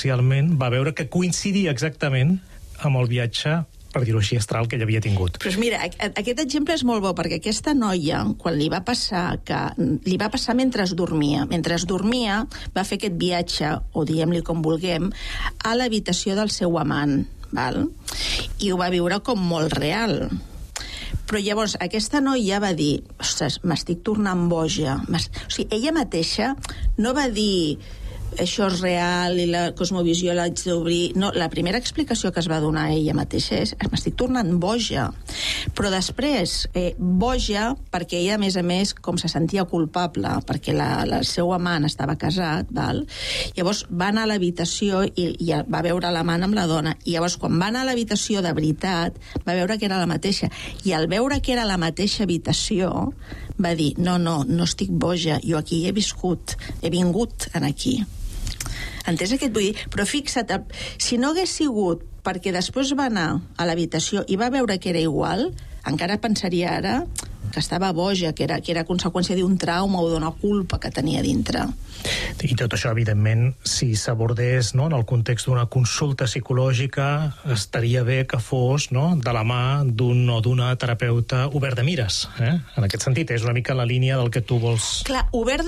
extrasencialment, va veure que coincidia exactament amb el viatge, per dir-ho així, astral que ella havia tingut. Però mira, aquest exemple és molt bo, perquè aquesta noia, quan li va passar mentre dormia. Mentre dormia, va fer aquest viatge, o diguem-li com vulguem, a l'habitació del seu amant, val? I ho va viure com molt real. Però llavors aquesta noia va dir, ostres, m'estic tornant boja. O sigui, ella mateixa no va dir això és real i la cosmovisió l'haig d'obrir. No, la primera explicació que es va donar a ella mateixa és m'estic tornant boja. Però després, boja perquè ella, a més, com se sentia culpable, perquè el seu amant estava casat, val? Llavors va anar a l'habitació i va veure l'amant amb la dona. I llavors, quan va anar a l'habitació de veritat, va veure que era la mateixa. I al veure que era la mateixa habitació, va dir, no estic boja, jo aquí he viscut, he vingut aquí. Entens què et vull dir? Però fixa't, si no hagués sigut perquè després va anar a l'habitació i va veure que era igual, encara pensaria ara que estava boja, que era conseqüència d'un trauma o d'una culpa que tenia dintre. I tot això, evidentment, si s'abordés, no, en el context d'una consulta psicològica, estaria bé que fos, no, de la mà d'un o d'una terapeuta obert de mires. En aquest sentit, és una mica la línia del que tu vols Clar, obert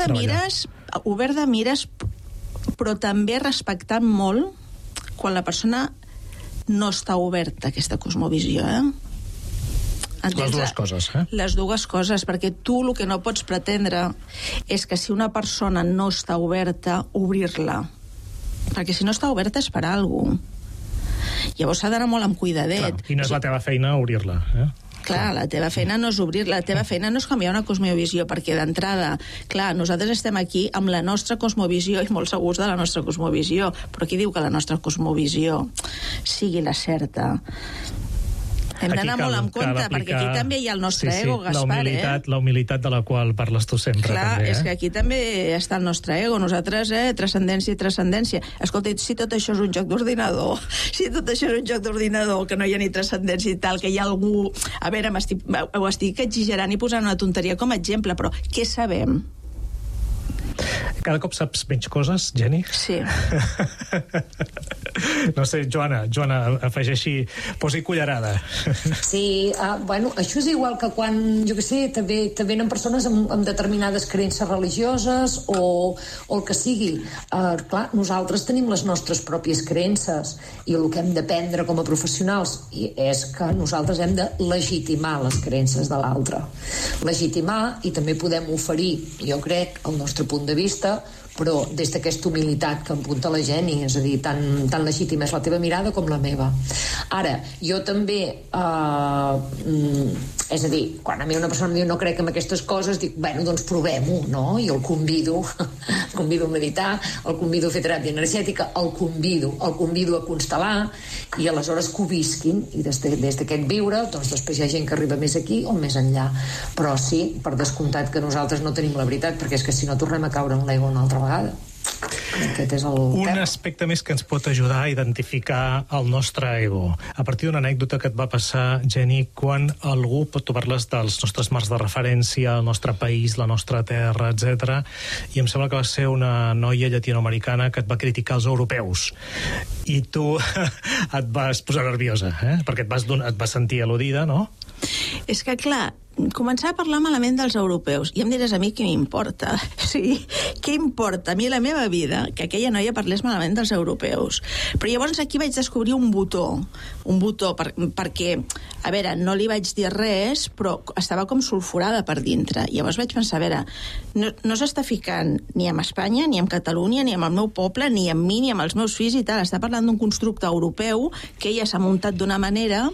de mires, però també respectant molt quan la persona no està oberta a aquesta cosmovisió, Les dues coses, Les dues coses, perquè tu el que no pots pretendre és que si una persona no està oberta, obrir-la. Perquè si no està oberta és per alguna cosa. Llavors s'ha d'anar molt amb cuidadet. Clar, i no és la teva feina obrir-la, Clar, la teva feina no és obrir-la, la teva feina no és canviar una cosmovisió, perquè d'entrada, clar, nosaltres estem aquí amb la nostra cosmovisió i molt segurs de la nostra cosmovisió, però qui diu que la nostra cosmovisió sigui la certa? Hem d'anar molt en compte, perquè aquí també hi ha el nostre ego, Gaspar, la humilitat de la qual parles tu sempre. Clar, també, és que aquí també està el nostre ego. Nosaltres, transcendència. Escolta, si tot això és un joc d'ordinador, que no hi ha ni transcendència i tal, que hi ha algú... A veure, ho estic exagerant i posant una tonteria com a exemple, però què sabem? Cada cop saps menys coses, Jenny? Sí. No sé, Joana, afegeixi, posi cullerada. Sí, això és igual que quan, jo què sé, te venen persones amb determinades creences religioses o el que sigui. Clar, nosaltres tenim les nostres pròpies creences i el que hem d'aprendre com a professionals és que nosaltres hem de legitimar les creences de l'altre. Legitimar, i també podem oferir, jo crec, el nostre punt de vista, però des d'aquesta humilitat que em punta la Jenny, és a dir, tan legítima és la teva mirada com la meva. Ara, jo també és a dir, quan a mi una persona em diu no crec en aquestes coses, dic, doncs provem-ho, no? I el convido a meditar, el convido a fer teràpia energètica, el convido a constel·lar, i aleshores que ho visquin, i des d'aquest viure, doncs després hi ha gent que arriba més aquí o més enllà. Però sí, per descomptat que nosaltres no tenim la veritat, perquè és que si no tornem a caure en l'ego una altra vegada. Aquest és un aspecte més que ens pot ajudar a identificar el nostre ego. A partir d'una anècdota que et va passar, Jenny, quan algú pot trobar-les dels nostres marcs de referència, el nostre país, la nostra terra, etc. I em sembla que va ser una noia llatinoamericana que et va criticar els europeus. I tu et vas posar nerviosa, perquè et vas sentir al·ludida, no? És que, clar, començar a parlar malament dels europeus, i em diràs a mi què m'importa. Sí, què importa a mi la meva vida que aquella noia parlés malament dels europeus? Però llavors aquí vaig descobrir un botó perquè, a veure, no li vaig dir res, però estava com sulfurada per dintre. Llavors vaig pensar, a veure, no s'està ficant ni amb Espanya, ni amb Catalunya, ni amb el meu poble, ni amb mi, ni amb els meus fills i tal. Està parlant d'un constructe europeu que ella s'ha muntat d'una manera...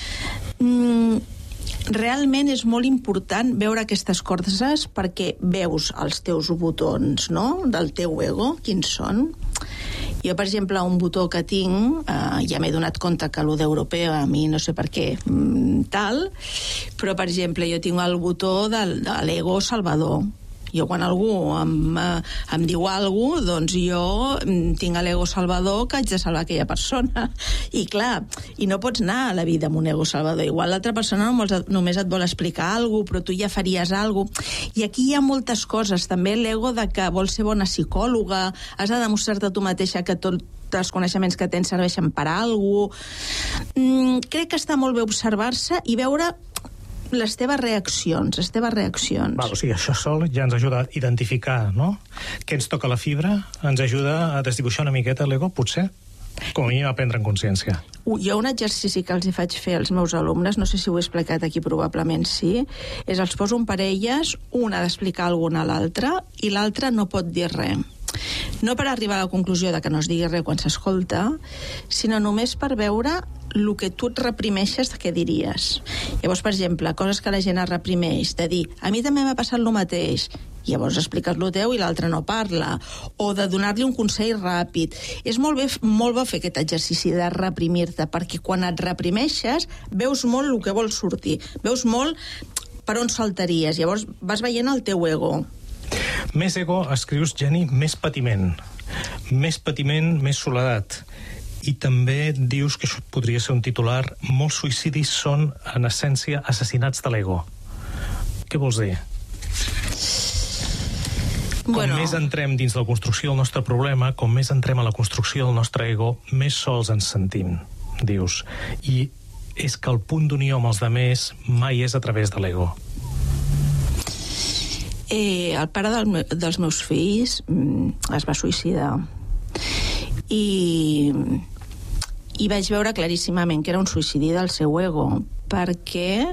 Realment és molt important veure aquestes coses perquè veus els teus botons, no?, del teu ego, quins són. Jo, per exemple, un botó que tinc, ja m'he donat compte que allò d'europeu a mi no sé per què, tal, però, per exemple, jo tinc el botó de l'ego salvador. Jo, quan algú em diu alguna cosa, doncs jo tinc l'ego salvador que haig de salvar aquella persona. I clar, i no pots anar a la vida amb un ego salvador. Igual l'altra persona només et vol explicar alguna cosa, però tu ja faries alguna cosa. I aquí hi ha moltes coses. També l'ego de que vols ser bona psicòloga, has de demostrar-te a tu mateixa que tot els coneixements que tens serveixen per a alguna cosa. Crec que està molt bé observar-se i veure les teves reaccions. Val, o sigui, això sol ja ens ajuda a identificar, no?, què ens toca la fibra, ens ajuda a desdibuixar una miqueta l'ego, potser, com a mínim a prendre en consciència. Hi ha un exercici que els hi faig fer als meus alumnes, no sé si ho he explicat aquí, probablement sí, és els poso en parelles, una d'explicar alguna a l'altra i l'altra no pot dir res. No per arribar a la conclusió de que no es digui res quan s'escolta, sinó només per veure el que tu et reprimeixes de què diries. Llavors, per exemple, coses que la gent es reprimeix, de dir, a mi també m'ha passat el mateix, llavors expliques el teu i l'altre no parla, o de donar-li un consell ràpid. És molt bo fer aquest exercici de reprimir-te, perquè quan et reprimeixes veus molt el que vols sortir, veus molt per on saltaries, llavors vas veient el teu ego. Més ego, escrius, Jenny, més patiment, més soledat. I també dius que això podria ser un titular, molts suïcidis són, en essència, assassinats de l'ego. Què vols dir? Com més entrem dins la construcció del nostre problema, com més entrem a la construcció del nostre ego, més sols ens sentim, dius. I és que el punt d'unió amb els demés mai és a través de l'ego. El pare dels meus fills es va suïcidar i vaig veure claríssimament que era un suïcidi del seu ego, perquè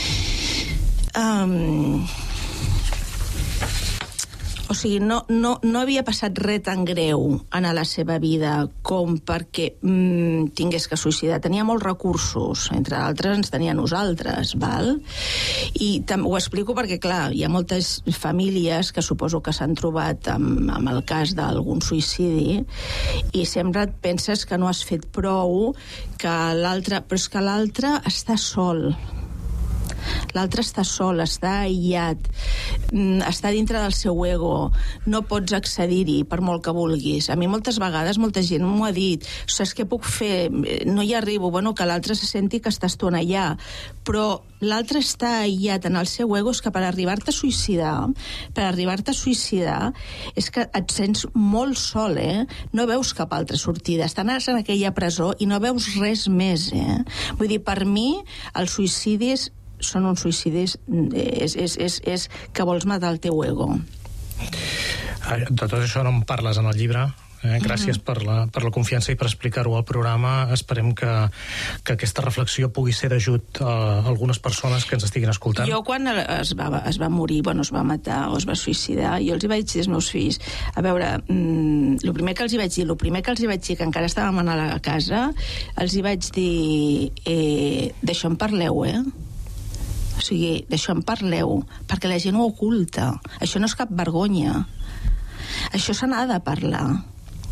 o sigui, no havia passat res tan greu en la seva vida com perquè tingués que suïcidar. Tenia molts recursos, entre altres ens tenia nosaltres, val? I ho explico perquè, clar, hi ha moltes famílies que suposo que s'han trobat amb el cas d'algun suïcidi i sempre et penses que no has fet prou, que l'altre... Però és que l'altre està sol. L'altre està sol, està aïllat, està dintre del seu ego, no pots accedir-hi per molt que vulguis. A mi moltes vegades molta gent m'ho ha dit, saps què puc fer? No hi arribo. Bueno, que l'altre se senti que està estona allà, però l'altre està aïllat en el seu ego. És que per arribar-te a suïcidar, és que et sents molt sol, no veus cap altra sortida, estàs en aquella presó i no veus res més, Vull dir, per mi els suïcidis són uns suïcidis, és que vols matar el teu ego. De tot això no en parles en el llibre. Gràcies per la confiança i per explicar-ho al programa. Esperem que aquesta reflexió pugui ser d'ajut a algunes persones que ens estiguin escoltant. Jo, quan es va morir, es va matar o es va suïcidar, jo els hi vaig dir als meus fills, a veure, el primer que els hi vaig dir, que encara estàvem a la casa, els hi vaig dir, d'això en parleu, O sigui, d'això en parleu, perquè la gent ho oculta. Això no és cap vergonya. Això se n'ha de parlar.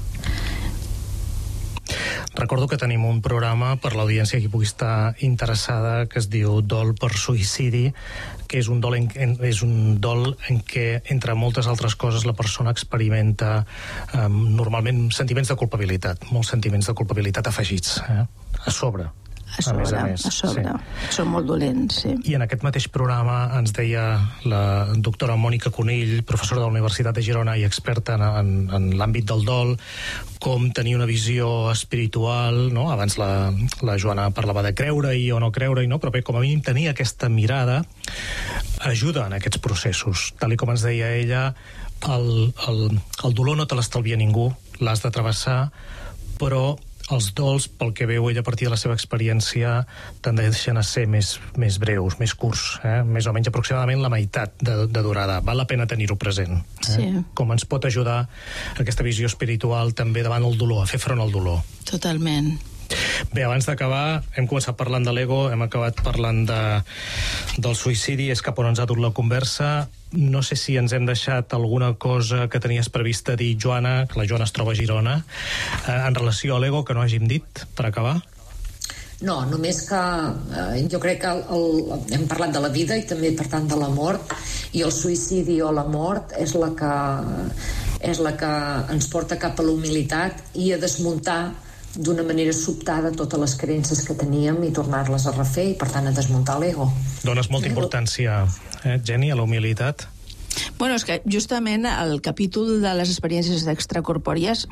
Recordo que tenim un programa per l'audiència que pugui estar interessada que es diu Dol per suïcidi, que és un dol en què, entre moltes altres coses, la persona experimenta normalment sentiments de culpabilitat, molts sentiments de culpabilitat afegits, a sobre. A més. Sí. Són molt dolents, sí. I en aquest mateix programa ens deia la doctora Mònica Conill, professora de la Universitat de Girona i experta en l'àmbit del dol, com tenir una visió espiritual, no? Abans la Joana parlava de creure-hi o no creure-hi, no? Però bé, com a mínim tenir aquesta mirada ajuda en aquests processos. Tal com ens deia ella, el dolor no te l'estalvia ningú, l'has de travessar, però els dols, pel que veu ella a partir de la seva experiència, tendeixen a ser més breus, més curts, més o menys aproximadament la meitat de durada. Val la pena tenir-ho present. Sí. Com ens pot ajudar aquesta visió espiritual també davant el dolor, a fer front al dolor. Totalment. Bé, abans d'acabar, hem començat parlant de l'ego, hem acabat parlant del suïcidi, és cap on ens ha dut la conversa. No sé si ens hem deixat alguna cosa que tenies prevista dir, Joana, que la Joana es troba a Girona, en relació a l'ego, que no hàgim dit, per acabar? No, només que jo crec que hem parlat de la vida i també, per tant, de la mort, i el suïcidi o la mort és la que ens porta cap a la humilitat i a desmuntar d'una manera sobtada totes les creences que teníem i tornar-les a refer i, per tant, a desmuntar l'ego. Dones molta importància, Jenny, a la humilitat? Bueno, és que justament el capítol de les experiències extracorpòries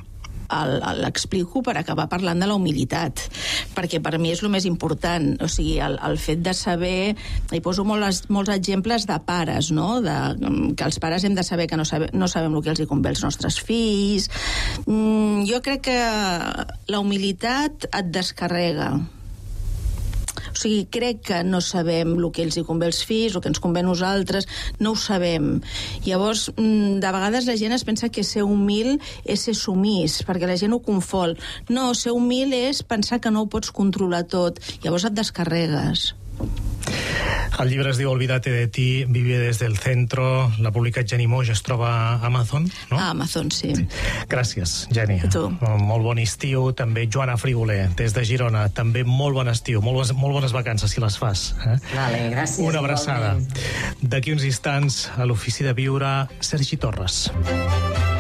l'explico per acabar parlant de la humilitat, perquè per mi és el més important. O sigui, el fet de saber... Hi poso molts exemples de pares, no? Que els pares hem de saber que no sabem el que els hi convé als nostres fills. Jo crec que la humilitat et descarrega. O sigui, crec que no sabem el que els hi convé als fills, el que ens convé a nosaltres, no ho sabem. Llavors, de vegades la gent es pensa que ser humil és ser sumís, perquè la gent ho confol. No, ser humil és pensar que no ho pots controlar tot. Llavors et descarregues. El llibre es diu Olvídate de ti, vive desde el centro. L'ha publicat Jenny Moix, es troba a Amazon, no? A Amazon, sí. Gràcies, Jenny. A tu. Molt bon estiu. També Joana Frigoler, des de Girona. També molt bon estiu. Molt bones vacances, si les fas. Vale, gràcies. Una abraçada. D'aquí uns instants, a l'Ofici de Viure, Sergi Torres.